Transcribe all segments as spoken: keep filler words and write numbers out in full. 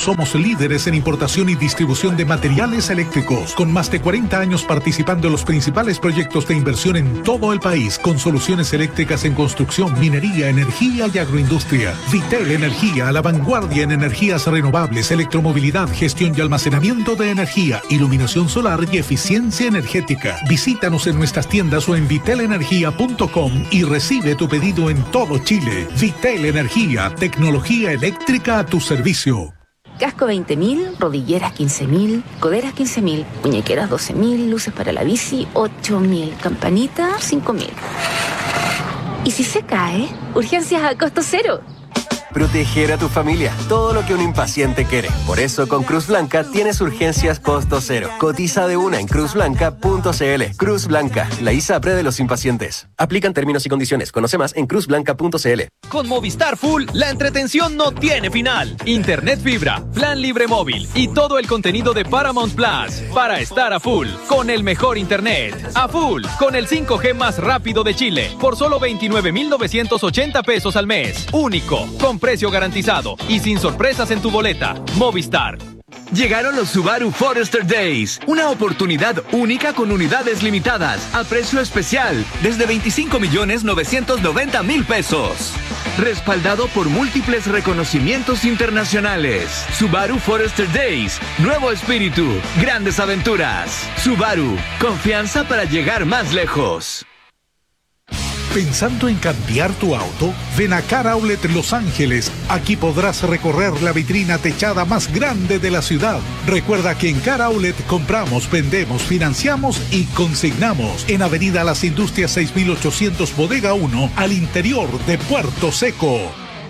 Somos líderes en importación y distribución de materiales eléctricos, con más de cuarenta años participando en los principales proyectos de inversión en todo el país, con soluciones eléctricas en construcción, minería, energía y agroindustria. Vitel Energía, a la vanguardia en energías renovables, electromovilidad, gestión y almacenamiento de energía, iluminación solar y eficiencia energética. Visítanos en nuestras tiendas o en vitel energía punto com y recibe tu pedido en todo Chile. Vitel Energía, tecnología eléctrica a tu servicio. Casco veinte mil, rodilleras quince mil, coderas quince mil, muñequeras doce mil, luces para la bici ocho mil, campanita cinco mil. ¿Y si se cae? Urgencias a costo cero. Proteger a tu familia, todo lo que un impaciente quiere. Por eso con Cruz Blanca tienes urgencias costo cero. Cotiza de una en cruz blanca punto c l. Cruz Blanca, la ISAPRE de los impacientes. Aplican términos y condiciones. Conoce más en cruz blanca punto c l. Con Movistar Full, la entretención no tiene final. Internet fibra, plan libre móvil y todo el contenido de Paramount Plus para estar a full con el mejor internet. A full con el cinco G más rápido de Chile por solo veintinueve mil novecientos ochenta pesos al mes. Único, con precio garantizado y sin sorpresas en tu boleta. Movistar. Llegaron los Subaru Forester Days, una oportunidad única con unidades limitadas a precio especial desde veinticinco millones novecientos noventa mil pesos. Respaldado por múltiples reconocimientos internacionales. Subaru Forester Days, nuevo espíritu, grandes aventuras. Subaru, confianza para llegar más lejos. ¿Pensando en cambiar tu auto? Ven a Car Outlet Los Ángeles. Aquí podrás recorrer la vitrina techada más grande de la ciudad. Recuerda que en Car Outlet compramos, vendemos, financiamos y consignamos. En Avenida Las Industrias seis mil ochocientos Bodega uno, al interior de Puerto Seco.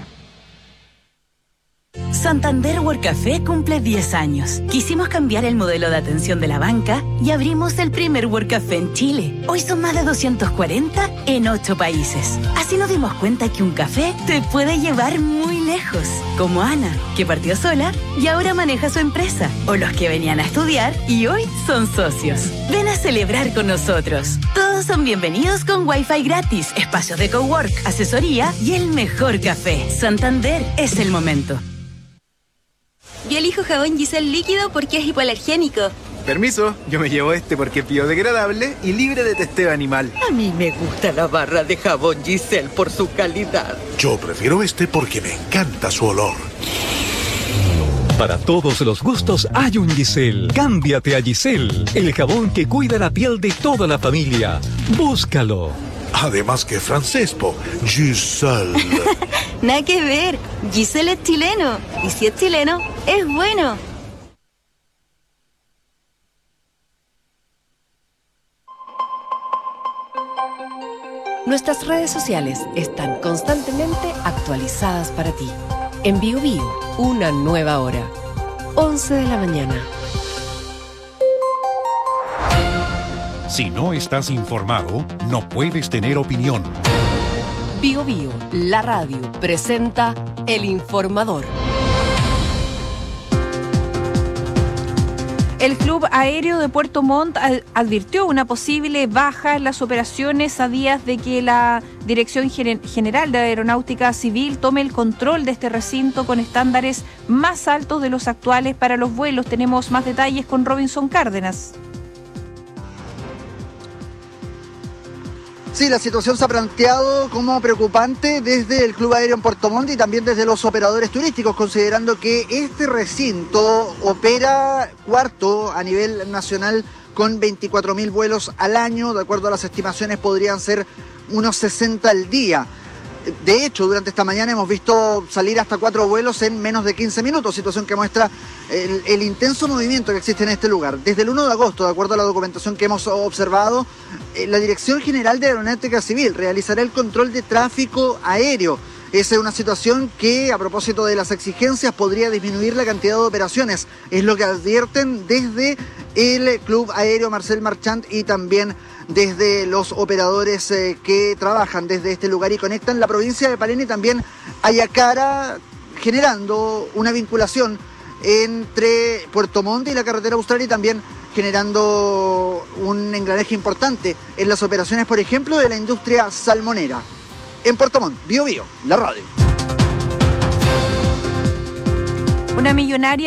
Santander Work Café cumple diez años. Quisimos cambiar el modelo de atención de la banca y abrimos el primer Work Café en Chile. Hoy son más de doscientos cuarenta en ocho países. Así nos dimos cuenta que un café te puede llevar muy lejos. Como Ana, que partió sola y ahora maneja su empresa. O los que venían a estudiar y hoy son socios. Ven a celebrar con nosotros. Todos son bienvenidos con Wi-Fi gratis, espacios de cowork, asesoría y el mejor café. Santander es el momento. Yo elijo jabón Giselle líquido porque es hipoalergénico. Permiso, yo me llevo este porque es biodegradable y libre de testeo animal. A mí me gusta la barra de jabón Giselle por su calidad. Yo prefiero este porque me encanta su olor. Para todos los gustos hay un Giselle. Cámbiate a Giselle, el jabón que cuida la piel de toda la familia. Búscalo. Además que francés, po. Giselle. Nada que ver. Giselle es chileno. Y si es chileno, es bueno. Nuestras redes sociales están constantemente actualizadas para ti. En Bio Bio, una nueva hora. once de la mañana. Si no estás informado, no puedes tener opinión. Bio Bio, la radio, presenta El Informador. El Club Aéreo de Puerto Montt advirtió una posible baja en las operaciones a días de que la Dirección General de Aeronáutica Civil tome el control de este recinto con estándares más altos de los actuales para los vuelos. Tenemos más detalles con Robinson Cárdenas. Sí, la situación se ha planteado como preocupante desde el Club Aéreo en Puerto Montt y también desde los operadores turísticos, considerando que este recinto opera cuarto a nivel nacional con veinticuatro mil vuelos al año. De acuerdo a las estimaciones, podrían ser unos sesenta al día. De hecho, durante esta mañana hemos visto salir hasta cuatro vuelos en menos de quince minutos, situación que muestra el, el intenso movimiento que existe en este lugar. Desde el uno de agosto, de acuerdo a la documentación que hemos observado, eh, la Dirección General de Aeronáutica Civil realizará el control de tráfico aéreo. Esa es una situación que, a propósito de las exigencias, podría disminuir la cantidad de operaciones. Es lo que advierten desde el Club Aéreo Marcel Marchand y también desde los operadores eh, que trabajan desde este lugar y conectan la provincia de Palena y también Ayacara, generando una vinculación entre Puerto Montt y la carretera austral y también generando un engranaje importante en las operaciones, por ejemplo, de la industria salmonera. En Puerto Montt, Bio Bio, la radio. Una millonaria